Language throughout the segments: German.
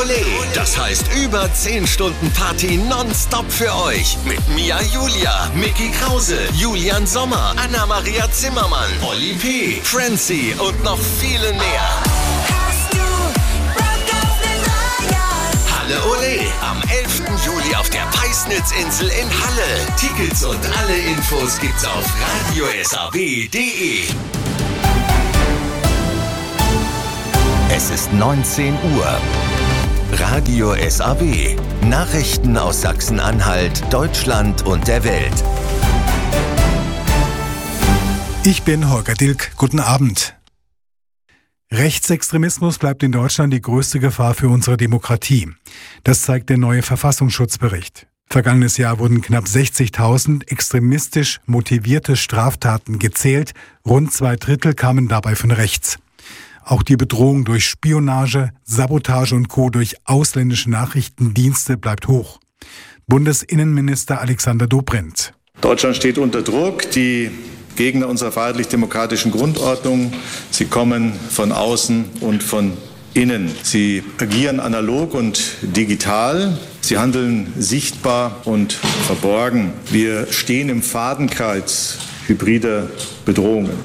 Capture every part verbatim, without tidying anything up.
ole! Das heißt über zehn Stunden Party nonstop für euch. Mit Mia Julia, Micky Krause, Julian Sommer, Anna-Maria Zimmermann, Oli P., Francie und noch viele mehr. Halle Ole! Am elften Juli auf der Peisnitzinsel in Halle. Tickets und alle Infos gibt's auf radio s a w punkt d e. Es ist neunzehn Uhr. Radio S A W. Nachrichten aus Sachsen-Anhalt, Deutschland und der Welt. Ich bin Holger Dilk. Guten Abend. Rechtsextremismus bleibt in Deutschland die größte Gefahr für unsere Demokratie. Das zeigt der neue Verfassungsschutzbericht. Vergangenes Jahr wurden knapp sechzigtausend extremistisch motivierte Straftaten gezählt. Rund zwei Drittel kamen dabei von rechts. Auch die Bedrohung durch Spionage, Sabotage und Co. durch ausländische Nachrichtendienste bleibt hoch. Bundesinnenminister Alexander Dobrindt. Deutschland steht unter Druck. Die Gegner unserer freiheitlich-demokratischen Grundordnung, sie kommen von außen und von innen. Sie agieren analog und digital. Sie handeln sichtbar und verborgen. Wir stehen im Fadenkreuz hybrider Bedrohungen.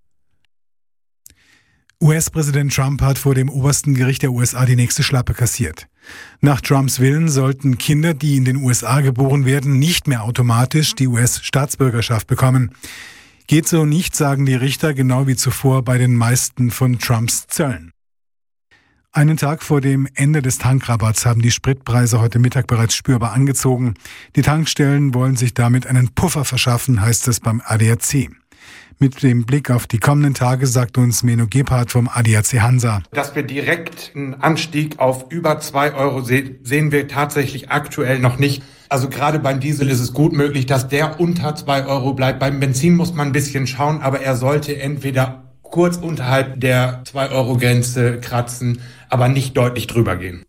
U S-Präsident Trump hat vor dem obersten Gericht der U S A die nächste Schlappe kassiert. Nach Trumps Willen sollten Kinder, die in den U S A geboren werden, nicht mehr automatisch die U S-Staatsbürgerschaft bekommen. Geht so nicht, sagen die Richter, genau wie zuvor bei den meisten von Trumps Zöllen. Einen Tag vor dem Ende des Tankrabatts haben die Spritpreise heute Mittag bereits spürbar angezogen. Die Tankstellen wollen sich damit einen Puffer verschaffen, heißt es beim A D A C. Mit dem Blick auf die kommenden Tage sagt uns Menno Gebhardt vom A D A C Hansa. Dass wir direkt einen Anstieg auf über zwei Euro se- sehen wir tatsächlich aktuell noch nicht. Also gerade beim Diesel ist es gut möglich, dass der unter zwei Euro bleibt. Beim Benzin muss man ein bisschen schauen, aber er sollte entweder kurz unterhalb der zwei Euro Grenze kratzen, aber nicht deutlich drüber gehen.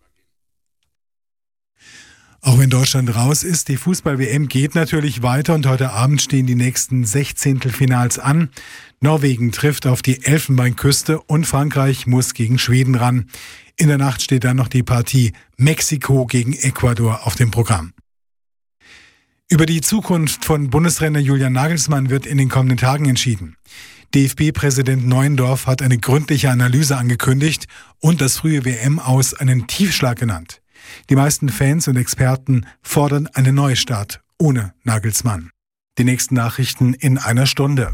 Auch wenn Deutschland raus ist, die Fußball-W M geht natürlich weiter und heute Abend stehen die nächsten Sechzehntelfinals an. Norwegen trifft auf die Elfenbeinküste und Frankreich muss gegen Schweden ran. In der Nacht steht dann noch die Partie Mexiko gegen Ecuador auf dem Programm. Über die Zukunft von Bundestrainer Julian Nagelsmann wird in den kommenden Tagen entschieden. D F B-Präsident Neuendorf hat eine gründliche Analyse angekündigt und das frühe W M-Aus einen Tiefschlag genannt. Die meisten Fans und Experten fordern einen Neustart ohne Nagelsmann. Die nächsten Nachrichten in einer Stunde.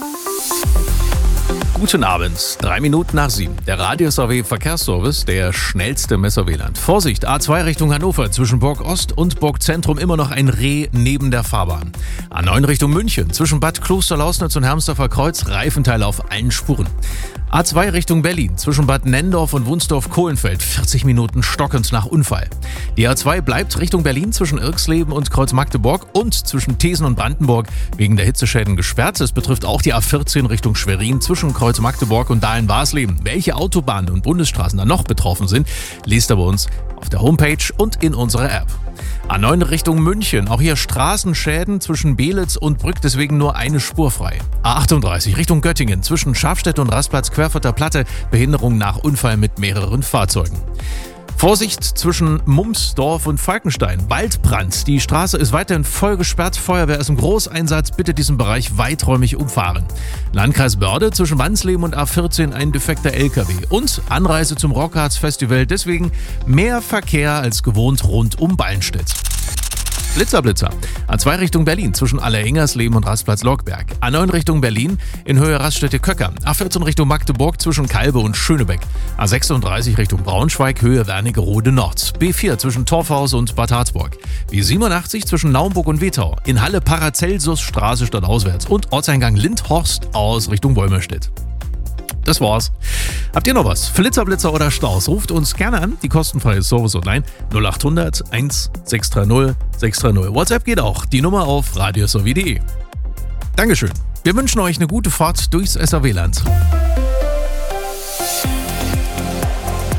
Guten Abend, drei Minuten nach sieben. Der Radio S A W Verkehrsservice, der schnellste im S A W-Land. Vorsicht, A zwei Richtung Hannover, zwischen Burg Ost und Burg Zentrum immer noch ein Reh neben der Fahrbahn. A neun Richtung München, zwischen Bad Klosterlausnitz und Hermsdorfer Kreuz, Reifenteile auf allen Spuren. A zwei Richtung Berlin, zwischen Bad Nenndorf und Wunsdorf-Kohlenfeld, vierzig Minuten stockend nach Unfall. Die A zwei bleibt Richtung Berlin zwischen Irxleben und Kreuz Magdeburg und zwischen Thesen und Brandenburg wegen der Hitzeschäden gesperrt. Es betrifft auch die A vierzehn Richtung Schwerin zwischen Kreuz Magdeburg und Dahlen-Warsleben. Welche Autobahnen und Bundesstraßen da noch betroffen sind, lest ihr bei uns auf der Homepage und in unserer App. A neun Richtung München, auch hier Straßenschäden zwischen Belitz und Brück, deswegen nur eine Spur frei. A achtunddreißig Richtung Göttingen, zwischen Schafstedt und Rastplatz Querfurter Platte, Behinderung nach Unfall mit mehreren Fahrzeugen. Vorsicht zwischen Mumsdorf und Falkenstein. Waldbrand. Die Straße ist weiterhin voll gesperrt. Feuerwehr ist im Großeinsatz. Bitte diesen Bereich weiträumig umfahren. Landkreis Börde zwischen Wansleben und A vierzehn ein defekter L K W. Und Anreise zum Rockharz Festival. Deswegen mehr Verkehr als gewohnt rund um Ballenstedt. Blitzer, Blitzer. A zwei Richtung Berlin zwischen Allerhengersleben und Rastplatz Lockberg. A neun Richtung Berlin in Höhe Raststätte-Köcker. A vierzehn Richtung Magdeburg zwischen Kalbe und Schönebeck. A sechsunddreißig Richtung Braunschweig, Höhe Wernigerode Nord. B vier zwischen Torfhaus und Bad Harzburg. B siebenundachtzig zwischen Naumburg und Wetau. In Halle Paracelsus Straße stadtauswärts. Und Ortseingang Lindhorst aus Richtung Wolmerstedt. Das war's. Habt ihr noch was? Flitzer, Blitzer oder Staus? Ruft uns gerne an. Die kostenfreie Service Online null acht hundert eins sechs drei null sechs drei null. WhatsApp geht auch. Die Nummer auf radio s a w punkt d e. Dankeschön. Wir wünschen euch eine gute Fahrt durchs S A W-Land.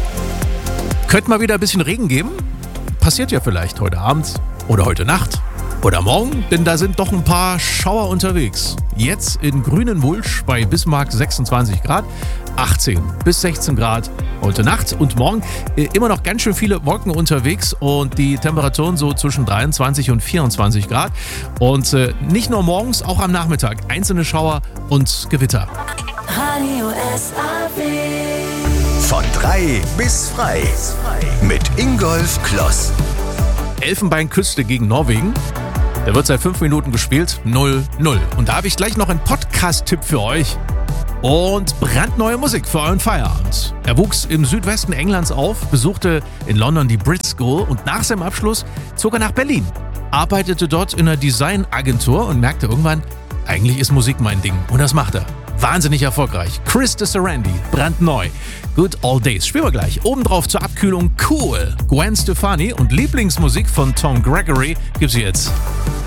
Könnte mal wieder ein bisschen Regen geben? Passiert ja vielleicht heute Abend oder heute Nacht. Oder morgen, denn da sind doch ein paar Schauer unterwegs. Jetzt in Grünenwulsch bei Bismarck sechsundzwanzig Grad, achtzehn bis sechzehn Grad heute Nacht und morgen äh, immer noch ganz schön viele Wolken unterwegs und die Temperaturen so zwischen dreiundzwanzig und vierundzwanzig Grad. Und äh, nicht nur morgens, auch am Nachmittag einzelne Schauer und Gewitter. Radio S A W. Von drei bis frei. Mit Ingolf Kloss. Elfenbeinküste gegen Norwegen. Der wird seit fünf Minuten gespielt. null null. Und da habe ich gleich noch einen Podcast-Tipp für euch. Und brandneue Musik für euren Feierabend. Er wuchs im Südwesten Englands auf, besuchte in London die Brit School und nach seinem Abschluss zog er nach Berlin. Arbeitete dort in einer Designagentur und merkte irgendwann, eigentlich ist Musik mein Ding. Und das macht er. Wahnsinnig erfolgreich. Chris DeSarandi, brandneu. Good Old Days. Spielen wir gleich. Obendrauf zur Abkühlung Cool. Gwen Stefani und Lieblingsmusik von Tom Gregory gibt's jetzt.